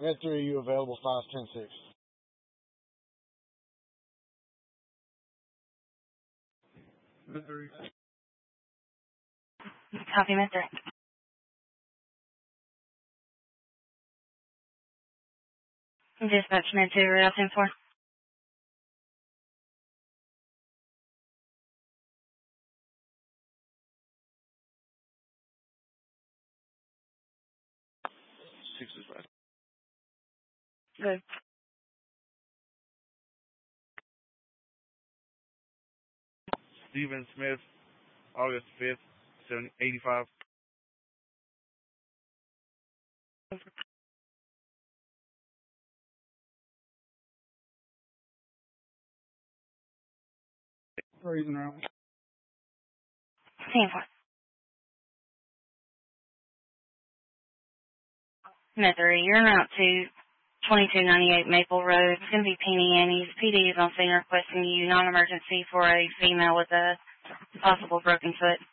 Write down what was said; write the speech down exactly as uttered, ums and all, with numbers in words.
Red three, you available, five ten six. Red three. Copy, Med three. Dispatch, Med two, Route ten four. Six is right. Good. Stephen Smith, August fifth, seven eighty-five. Raising around. ten four. Med three, you're en route to twenty-two ninety-eight Maple Road. It's going to be Penny Annie's. P D is on scene requesting you non-emergency for a female with a possible broken foot.